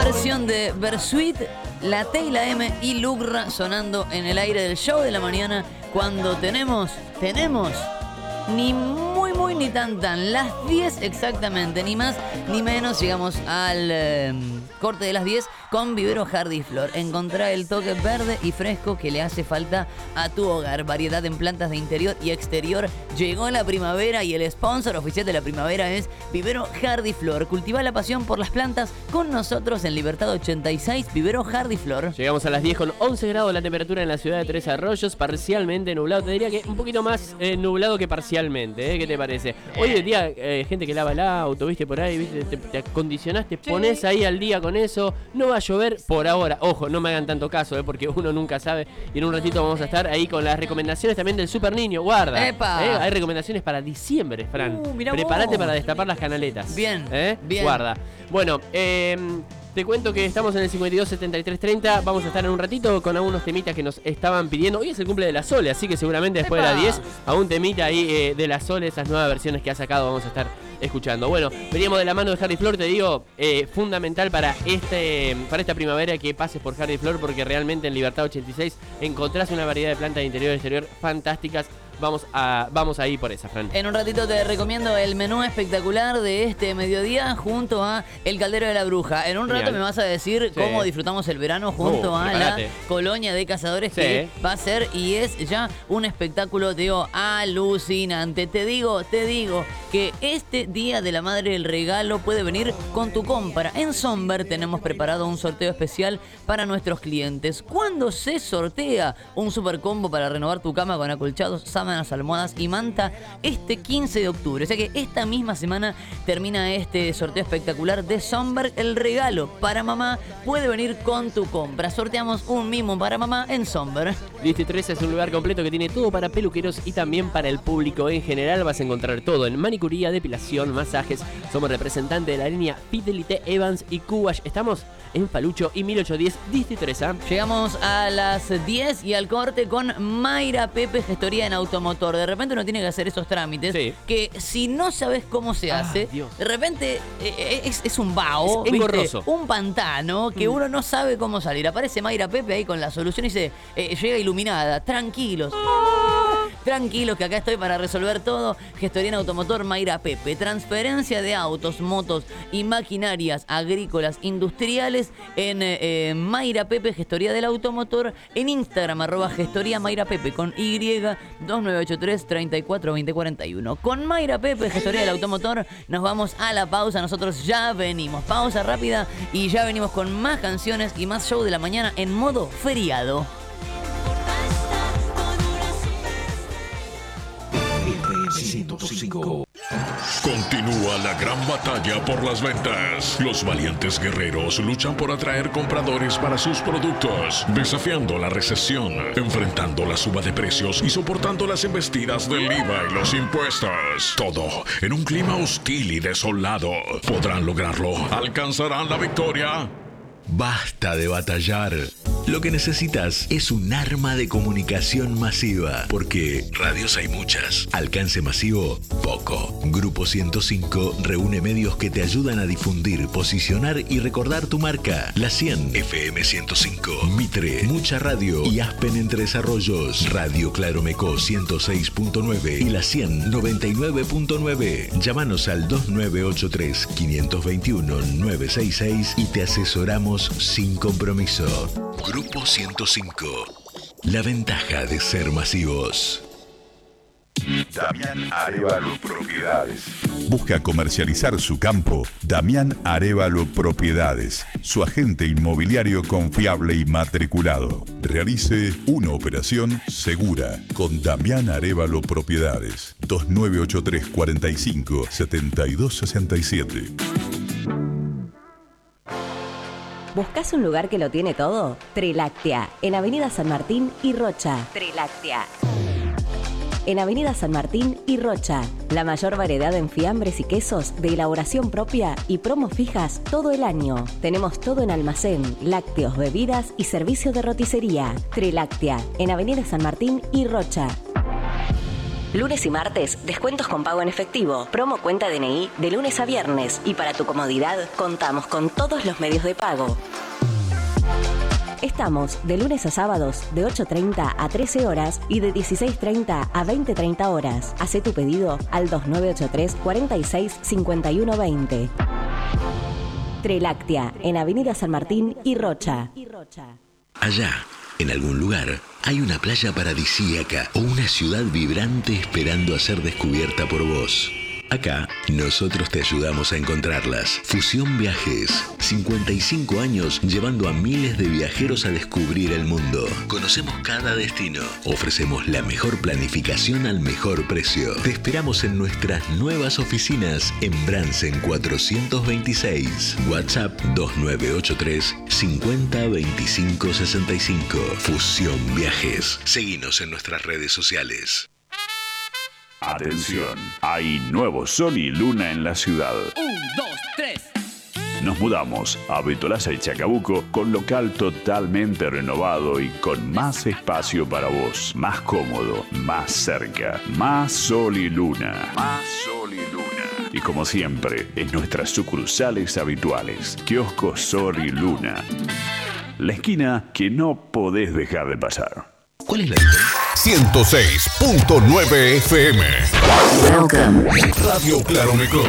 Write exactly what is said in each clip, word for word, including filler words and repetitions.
versión de Bersuit, la T y la M y Lugra sonando en el aire del show de la mañana cuando tenemos, tenemos, ni muy muy ni tan tan, las diez exactamente, ni más ni menos, llegamos al eh, corte de las diez con Vivero Hardy Flor. Encontrá el toque verde y fresco que le hace falta a tu hogar. Variedad en plantas de interior y exterior. Llegó la primavera y el sponsor oficial de la primavera es Vivero Hardy Flor. Cultiva la pasión por las plantas con nosotros en Libertad ochenta y seis, Vivero Hardy Flor. Llegamos a las diez con once grados la temperatura en la ciudad de Tres Arroyos, parcialmente nublado. Te diría que un poquito más eh, nublado que parcialmente, ¿eh? ¿Qué te parece? Hoy en día, eh, gente que lava el auto, viste, por ahí, viste, te, te acondicionás, te pones ahí al día con eso. No va a llover por ahora. Ojo, no me hagan tanto caso, eh, porque uno nunca sabe. Y en un ratito vamos a estar ahí con las recomendaciones también del Super Niño. Guarda. ¡Epa! Eh, hay recomendaciones para diciembre, Fran. Uh, Prepárate para destapar las canaletas. Bien, ¿Eh? bien. Guarda. Bueno, eh... te cuento que estamos en el cincuenta y dos setenta y tres treinta. Vamos a estar en un ratito con algunos temitas que nos estaban pidiendo. Hoy es el cumple de la Sole, así que seguramente después ¡Epa! de la diez, a un temita ahí eh, de la Sole, esas nuevas versiones que ha sacado, vamos a estar escuchando. Bueno, veníamos de la mano de Hardy Flor, te digo, eh, fundamental para este para esta primavera que pases por Hardy Flor, porque realmente en Libertad ochenta y seis encontrás una variedad de plantas de interior y exterior fantásticas. Vamos a vamos a ir por esa, Fran. En un ratito te recomiendo el menú espectacular de este mediodía junto a El Caldero de la Bruja. En un rato Genial. me vas a decir Sí. cómo disfrutamos el verano junto Uh, a prepárate. la colonia de cazadores Sí. que va a ser y es ya un espectáculo, te digo, alucinante. Te digo, te digo que este Día de la Madre el regalo puede venir con tu compra. En Somber tenemos preparado un sorteo especial para nuestros clientes. ¿Cuándo se sortea un super combo para renovar tu cama con acolchados, sábanas, almohadas y manta? Este quince de octubre. O sea que esta misma semana termina este sorteo espectacular de Somberg. El regalo para mamá puede venir con tu compra. Sorteamos un mimo para mamá en Somberg. Distrito tres es un lugar completo que tiene todo para peluqueros y también para el público en general. Vas a encontrar todo en manicuría, depilación, masajes. Somos representantes de la línea Fidelité, Evans y Kuwash. Estamos en Palucho y mil ochocientos diez Distrito tres. ¿eh? Llegamos a las diez y al corte con Mayra Pepe, gestoría en automotor. De repente uno tiene que hacer esos trámites Sí. que si no sabes cómo se Ah, hace, Dios. de repente eh, es, es un vaho, Es ¿viste? engorroso. Un pantano que Mm. uno no sabe cómo salir. Aparece Mayra Pepe ahí con la solución y dice, eh, llega iluminada, tranquilos. Tranquilos que acá estoy para resolver todo. Gestoría en automotor Mayra Pepe. Transferencia de autos, motos y maquinarias agrícolas industriales en eh, Mayra Pepe, gestoría del automotor. En Instagram, arroba gestoría Mayra Pepe con Y, dos nueve ocho tres, treinta y cuatro, veinte, cuarenta y uno. Con Mayra Pepe, gestoría del automotor, nos vamos a la pausa. Nosotros ya venimos. Pausa rápida y ya venimos con más canciones y más show de la mañana en modo feriado. ciento cinco. Continúa la gran batalla por las ventas. Los valientes guerreros luchan por atraer compradores para sus productos, desafiando la recesión, enfrentando la suba de precios y soportando las embestidas del I V A y los impuestos. Todo en un clima hostil y desolado. ¿Podrán lograrlo? ¿Alcanzarán la victoria? Basta de batallar. Lo que necesitas es un arma de comunicación masiva, porque radios hay muchas, alcance masivo, poco. Grupo ciento cinco reúne medios que te ayudan a difundir, posicionar y recordar tu marca. La cien, F M ciento cinco, Mitre, Mucha Radio y Aspen en Tres Arroyos. Radio Claromecó ciento seis punto nueve y La cien, noventa y nueve punto nueve. Llámanos al dos nueve ocho tres, cinco dos uno, nueve seis seis y te asesoramos sin compromiso. Grupo ciento cinco. La ventaja de ser masivos. Damián Arévalo Propiedades. Busca comercializar su campo. Damián Arévalo Propiedades, su agente inmobiliario confiable y matriculado. Realice una operación segura con Damián Arévalo Propiedades. dos nueve ocho tres, cuarenta y cinco, setenta y dos sesenta y siete. ¿Buscas un lugar que lo tiene todo? Triláctea, en Avenida San Martín y Rocha. Triláctea. En Avenida San Martín y Rocha, la mayor variedad en fiambres y quesos de elaboración propia y promos fijas todo el año. Tenemos todo en almacén, lácteos, bebidas y servicio de roticería. Triláctea, en Avenida San Martín y Rocha. Lunes y martes, descuentos con pago en efectivo. Promo cuenta D N I de lunes a viernes. Y para tu comodidad, contamos con todos los medios de pago. Estamos de lunes a sábados de ocho treinta a trece horas y de dieciséis treinta a veinte treinta horas. Hacé tu pedido al dos nueve ocho tres, cuarenta y seis, cincuenta y uno veinte. Treláctea, en Avenida San Martín y Rocha. Allá, en algún lugar, hay una playa paradisíaca o una ciudad vibrante esperando a ser descubierta por vos. Acá, nosotros te ayudamos a encontrarlas. Fusión Viajes. cincuenta y cinco años llevando a miles de viajeros a descubrir el mundo. Conocemos cada destino. Ofrecemos la mejor planificación al mejor precio. Te esperamos en nuestras nuevas oficinas en Bransen cuatrocientos veintiséis. WhatsApp dos nueve ocho tres, cincuenta, veinticinco, sesenta y cinco. Fusión Viajes. Seguinos en nuestras redes sociales. Atención, hay nuevo sol y luna en la ciudad. Un, dos, tres. Nos mudamos a Betolaza y Chacabuco con local totalmente renovado y con más espacio para vos, más cómodo, más cerca, más sol y luna. Más sol y luna. Y como siempre, en nuestras sucursales habituales, Kiosco Sol y Luna. La esquina que no podés dejar de pasar. ¿Cuál es la diferencia? ciento seis punto nueve F M. Welcome. Radio Claromeco.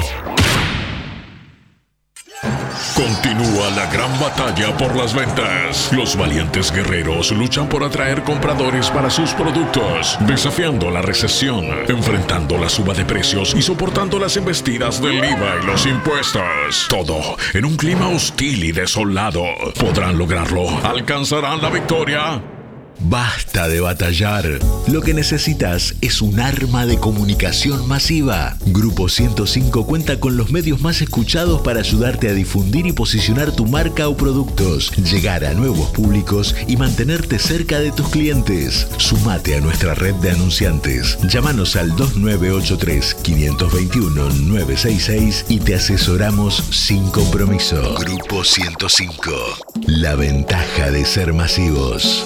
Continúa la gran batalla por las ventas. Los valientes guerreros luchan por atraer compradores para sus productos, desafiando la recesión, enfrentando la suba de precios y soportando las embestidas del I V A y los impuestos. Todo en un clima hostil y desolado. ¿Podrán lograrlo? ¿Alcanzarán la victoria? Basta de batallar. Lo que necesitas es un arma de comunicación masiva. Grupo ciento cinco cuenta con los medios más escuchados para ayudarte a difundir y posicionar tu marca o productos, llegar a nuevos públicos y mantenerte cerca de tus clientes. Sumate a nuestra red de anunciantes. Llámanos al dos nueve ocho tres, cinco dos uno, nueve seis seis y te asesoramos sin compromiso. Grupo ciento cinco. La ventaja de ser masivos.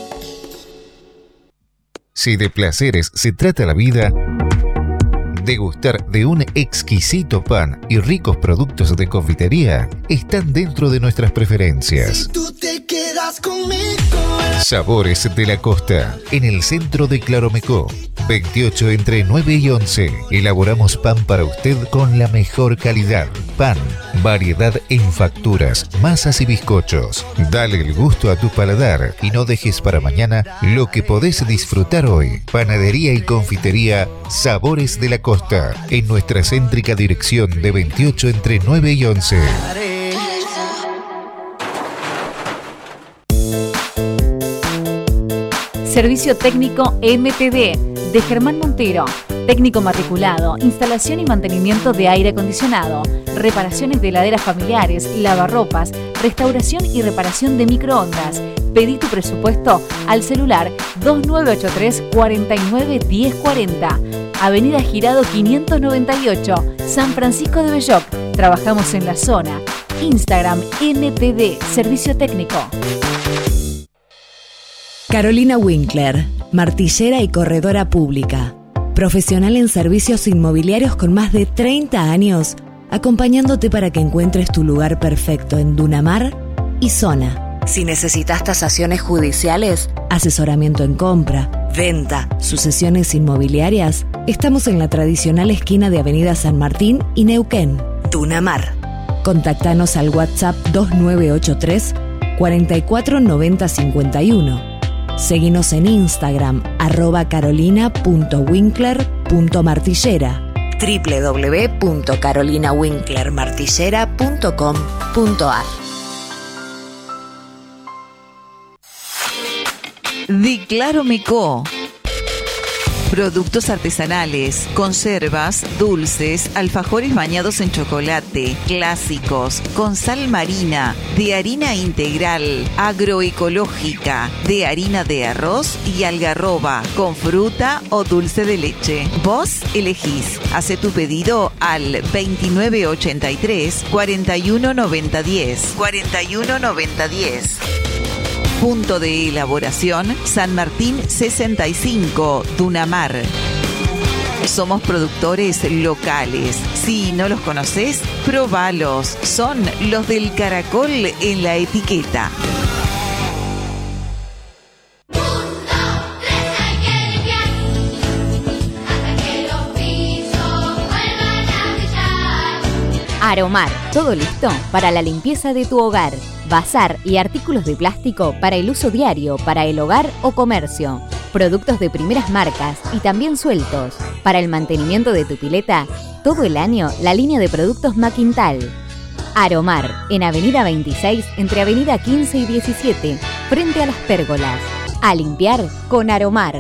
Si de placeres se trata la vida, degustar de un exquisito pan y ricos productos de confitería están dentro de nuestras preferencias. Si tú te quedas conmigo. Sabores de la Costa, en el centro de Claromecó. veintiocho entre nueve y once. Elaboramos pan para usted con la mejor calidad. Pan, variedad en facturas, masas y bizcochos. Dale el gusto a tu paladar y no dejes para mañana lo que podés disfrutar hoy. Panadería y confitería Sabores de la Costa, en nuestra céntrica dirección de veintiocho entre nueve y once. Servicio técnico M T D de Germán Montero. Técnico matriculado, instalación y mantenimiento de aire acondicionado, reparaciones de heladeras familiares, lavarropas, restauración y reparación de microondas. Pedí tu presupuesto al celular dos nueve ocho tres, cuarenta y nueve, diez cuarenta. Avenida Girado quinientos noventa y ocho, San Francisco de Belloc. Trabajamos en la zona. Instagram M T D, Servicio Técnico. Carolina Winkler, martillera y corredora pública. Profesional en servicios inmobiliarios con más de treinta años, acompañándote para que encuentres tu lugar perfecto en Dunamar y zona. Si necesitas tasaciones judiciales, asesoramiento en compra, venta, sucesiones inmobiliarias, estamos en la tradicional esquina de Avenida San Martín y Neuquén, Dunamar. Contactanos al WhatsApp dos nueve ocho tres, cuarenta y cuatro, noventa, cincuenta y uno. Seguinos en Instagram, arroba carolina punto winkler punto martillera, doble u doble u doble u punto carolina winkler martillera punto com punto a r. Di Claromecó. Productos artesanales, conservas, dulces, alfajores bañados en chocolate, clásicos, con sal marina, de harina integral, agroecológica, de harina de arroz y algarroba, con fruta o dulce de leche. Vos elegís. Hace tu pedido al veintinueve ochenta y tres, cuarenta y uno noventa diez. cuarenta y uno noventa diez. Punto de elaboración San Martín sesenta y cinco, Dunamar. Somos productores locales. Si no los conoces, probalos. Son los del caracol en la etiqueta. Aromar, todo listo para la limpieza de tu hogar. Bazar y artículos de plástico para el uso diario, para el hogar o comercio. Productos de primeras marcas y también sueltos. Para el mantenimiento de tu pileta, todo el año la línea de productos Maquintal. Aromar, en Avenida veintiséis, entre Avenida quince y diecisiete, frente a las pérgolas. A limpiar con Aromar.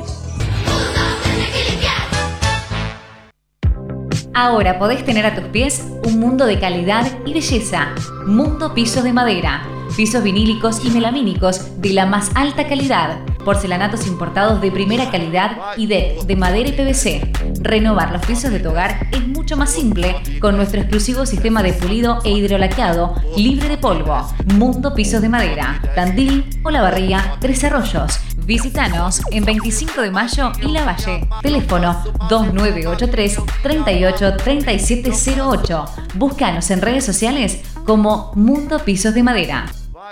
Ahora podés tener a tus pies un mundo de calidad y belleza. Mundo Pisos de Madera. Pisos vinílicos y melamínicos de la más alta calidad. Porcelanatos importados de primera calidad y de, de madera y P V C. Renovar los pisos de tu hogar es mucho más simple con nuestro exclusivo sistema de pulido e hidrolacado libre de polvo. Mundo Pisos de Madera. Tandil, Olavarría, Tres Arroyos. Visítanos en veinticinco de mayo y La Valle. Teléfono dos nueve ocho tres, tres ocho, tres siete cero ocho. Búscanos en redes sociales como Mundo Pisos de Madera.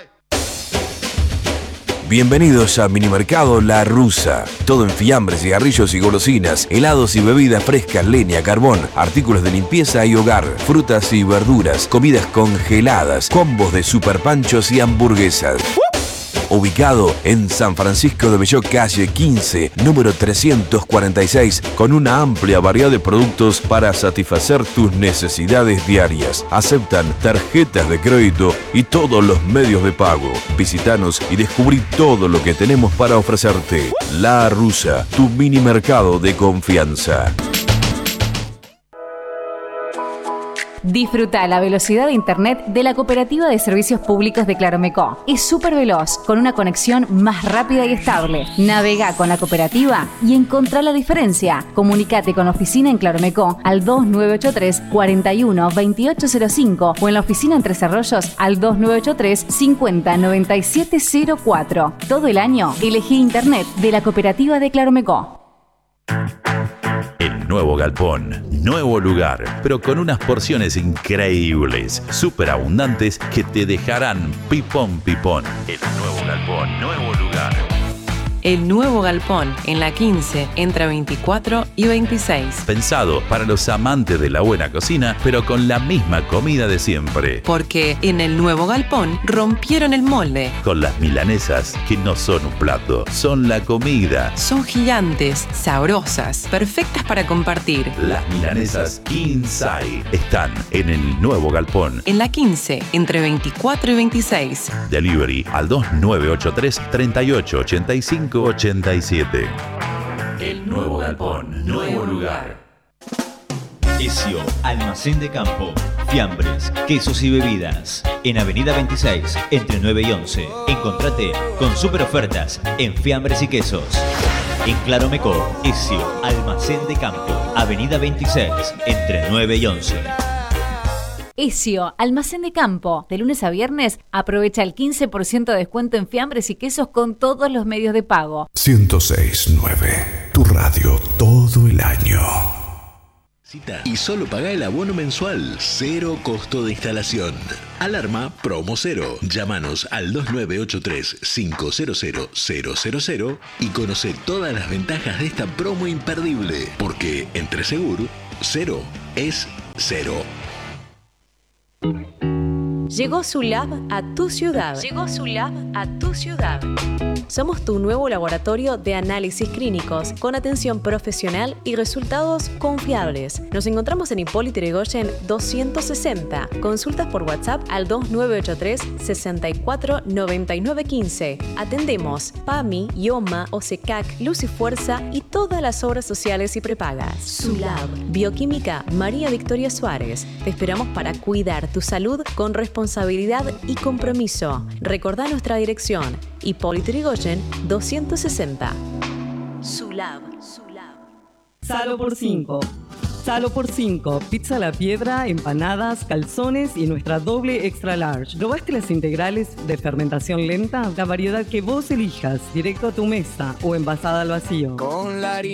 Bienvenidos a Minimercado La Rusa. Todo en fiambres, cigarrillos y golosinas, helados y bebidas frescas, leña, carbón, artículos de limpieza y hogar, frutas y verduras, comidas congeladas, combos de superpanchos y hamburguesas. Ubicado en San Francisco de Belló, calle quince, número trescientos cuarenta y seis, con una amplia variedad de productos para satisfacer tus necesidades diarias. Aceptan tarjetas de crédito y todos los medios de pago. Visítanos y descubrí todo lo que tenemos para ofrecerte. La Rusa, tu mini mercado de confianza. Disfruta la velocidad de internet de la Cooperativa de Servicios Públicos de Claromecó. Es súper veloz, con una conexión más rápida y estable. Navega con la cooperativa y encontrá la diferencia. Comunicate con la oficina en Claromecó al dos nueve ocho tres, cuatro uno, dos ocho cero cinco o en la oficina en Tres Arroyos al dos nueve ocho tres, cincuenta, noventa y siete cero cuatro. Todo el año elegí internet de la Cooperativa de Claromecó. El nuevo galpón, nuevo lugar, pero con unas porciones increíbles, súper abundantes que te dejarán pipón pipón. El nuevo galpón, nuevo lugar. El nuevo galpón en la quince, entre veinticuatro y veintiséis. Pensado para los amantes de la buena cocina, pero con la misma comida de siempre. Porque en el nuevo galpón rompieron el molde. Con las milanesas que no son un plato, son la comida. Son gigantes, sabrosas, perfectas para compartir. Las milanesas Kinsai están en el nuevo galpón. En la quince, entre veinticuatro y veintiséis. Delivery al dos nueve ocho tres, tres ocho ocho cinco ochenta y siete. El nuevo galpón, nuevo lugar. Ezio, almacén de campo, fiambres, quesos y bebidas. En Avenida veintiséis, entre nueve y once. Encontrate con super ofertas en fiambres y quesos. En Claromecó, Ezio, almacén de campo, Avenida veintiséis, entre nueve y once. Ezio, almacén de campo. De lunes a viernes, aprovecha el quince por ciento de descuento en fiambres y quesos con todos los medios de pago. ciento seis punto nueve, tu radio todo el año. Y solo paga el abono mensual, cero costo de instalación. Alarma promo cero. Llámanos al dos nueve ocho tres, cinco cero cero, cero cero cero y conoce todas las ventajas de esta promo imperdible. Porque entre seguro, cero es cero. Llegó Sulab a tu ciudad. Llegó Sulab a tu ciudad. Somos tu nuevo laboratorio de análisis clínicos con atención profesional y resultados confiables. Nos encontramos en Hipólito Yrigoyen doscientos sesenta. Consultas por WhatsApp al dos nueve ocho tres, sesenta y cuatro, noventa y nueve quince. Atendemos PAMI, IOMA, OSECAC, Luz y Fuerza y todas las obras sociales y prepagas. Sulab, Bioquímica María Victoria Suárez. Te esperamos para cuidar tu salud con responsabilidad y compromiso. Recordá nuestra dirección: Hipólito Yrigoyen doscientos sesenta. Sulab. Salo por cinco. Salo por cinco. Pizza a la piedra, empanadas, calzones y nuestra doble extra large. ¿Probaste las integrales de fermentación lenta? La variedad que vos elijas, directo a tu mesa o envasada al vacío. Con la harina